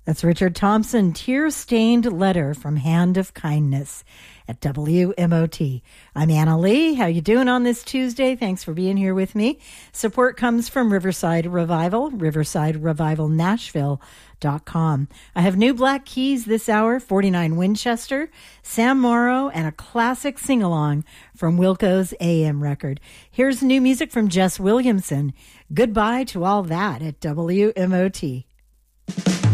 That's Richard Thompson, Tear-Stained Letter from Hand of Kindness at WMOT. I'm Anna Lee. How you doing on this Tuesday? Thanks for being here with me. Support comes from Riverside Revival, riversiderevivalnashville.com. I have new Black Keys this hour, 49 Winchester, Sam Morrow, and a classic sing-along from Wilco's AM record. Here's new music from Jess Williamson. Goodbye to all that at WMOT.